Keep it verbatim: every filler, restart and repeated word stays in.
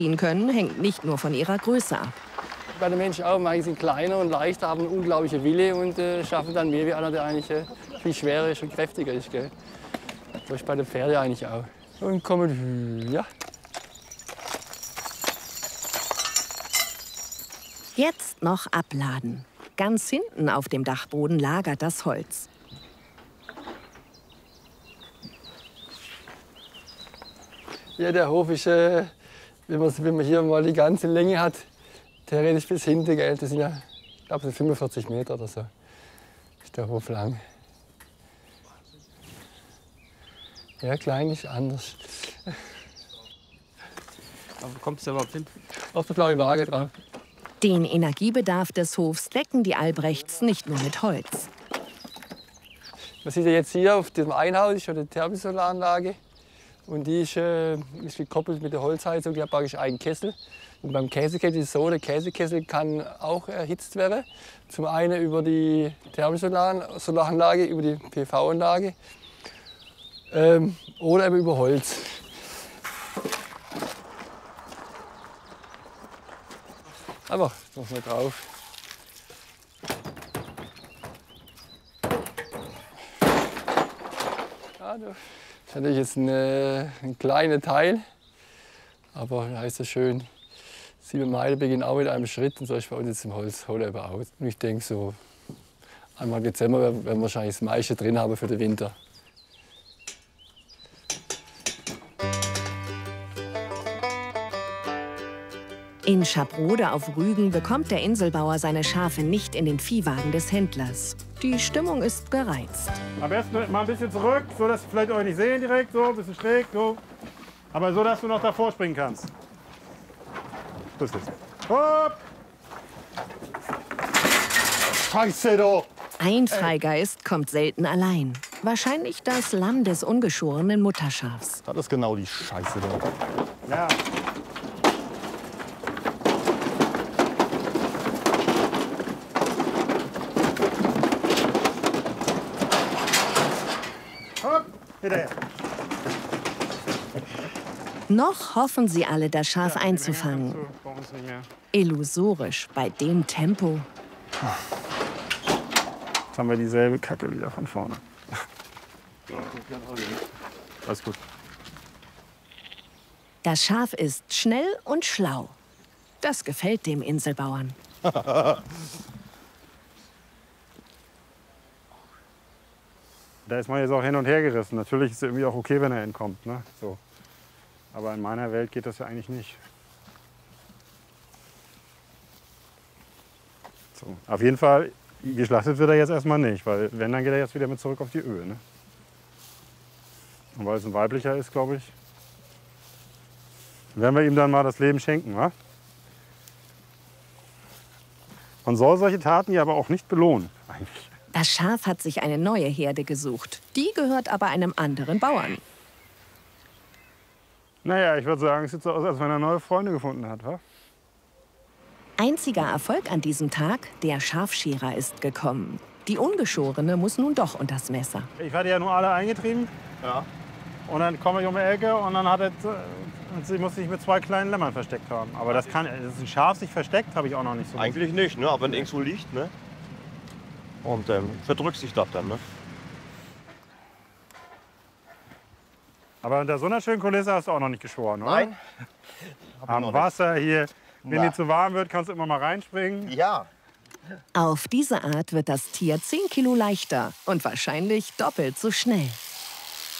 können, hängt nicht nur von ihrer Größe ab. Bei den Menschen auch, manche sind kleiner und leichter, haben eine unglaubliche Wille und äh, schaffen dann mehr wie einer, der eigentlich äh, viel schwerer ist und kräftiger ist. Gell? So ist bei den Pferden eigentlich auch. Und kommen, ja. Jetzt noch abladen. Ganz hinten auf dem Dachboden lagert das Holz. Ja, der Hof ist, äh, wenn, man, wenn man hier mal die ganze Länge hat, theoretisch bis hinten, gell? Das sind ja, ich glaube, so fünfundvierzig Meter oder so. Ist der Hof lang. Ja, klein ist anders. Aber wo kommt es überhaupt hin? Auf der blauen Waage drauf. Den Energiebedarf des Hofs decken die Albrechts nicht nur mit Holz. Man sieht ja jetzt hier auf dem Einhaus ist schon eine Thermosolaranlage. Und die ist, äh, ist gekoppelt mit der Holzheizung. Die hat praktisch einen Kessel. Und beim Käsekessel ist es so, der Käsekessel kann auch erhitzt werden. Zum einen über die Thermosolaranlage, über die P V-Anlage ähm, oder eben über Holz. Einfach noch mal drauf. Ja, das ist natürlich jetzt ein, äh, ein kleiner Teil, aber da ist es schön. Sieben Meilen beginnen auch mit einem Schritt und so ist bei uns jetzt im Holz Holz aus. Und ich denke, so einmal Dezember werden wir wahrscheinlich das meiste drin haben für den Winter. In Schaprode auf Rügen bekommt der Inselbauer seine Schafe nicht in den Viehwagen des Händlers. Die Stimmung ist gereizt. Am besten mal ein bisschen zurück, so dass Sie vielleicht euch nicht sehen direkt, so ein bisschen schräg, so. Aber so, dass du noch davor springen kannst. So ist es. Hopp! Scheiße doch! Ein Freigeist kommt selten allein. Wahrscheinlich das Lamm des ungeschorenen Mutterschafs. Das ist genau die Scheiße da. Ja. Hopp! Hinterher. Noch hoffen sie alle, das Schaf einzufangen. Illusorisch bei dem Tempo. Jetzt haben wir dieselbe Kacke wieder von vorne. Alles gut. Das Schaf ist schnell und schlau. Das gefällt dem Inselbauern. Da ist man jetzt auch hin und her gerissen. Natürlich ist es irgendwie auch okay, wenn er entkommt. Ne? So. Aber in meiner Welt geht das ja eigentlich nicht. So. Auf jeden Fall, geschlachtet wird er jetzt erstmal nicht, weil wenn, dann geht er jetzt wieder mit zurück auf die Höhe. Ne? Und weil es ein weiblicher ist, glaube ich, werden wir ihm dann mal das Leben schenken. Wa? Man soll solche Taten ja aber auch nicht belohnen, eigentlich. Das Schaf hat sich eine neue Herde gesucht. Die gehört aber einem anderen Bauern. Naja, ich würde sagen, es sieht so aus, als wenn er neue Freunde gefunden hat. Wa? Einziger Erfolg an diesem Tag, der Schafscherer ist gekommen. Die Ungeschorene muss nun doch unters Messer. Ich hatte ja nur alle eingetrieben. Ja. Und dann komme ich um die Ecke und dann hat er, sie muss sich mit zwei kleinen Lämmern versteckt haben. Aber das kann, dass ein Schaf sich versteckt, habe ich auch noch nicht so. Eigentlich nicht, ne? Aber wenn irgendwo liegt, ne? Und ähm, verdrückt sich das dann, ne? Aber unter so einer schönen Kulisse hast du auch noch nicht geschworen, oder? Nein. Am Wasser hier. Wenn Na. dir zu warm wird, kannst du immer mal reinspringen. Ja. Auf diese Art wird das Tier zehn Kilo leichter und wahrscheinlich doppelt so schnell.